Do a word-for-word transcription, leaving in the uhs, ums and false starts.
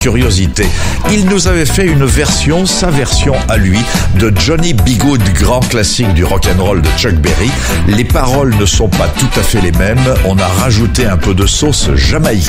Curiosité, il nous avait fait une version, sa version à lui, de Johnny B. Good, grand classique du rock'n'roll de Chuck Berry. Les paroles ne sont pas tout à fait les mêmes, on a rajouté un peu de sauce jamaïcaine.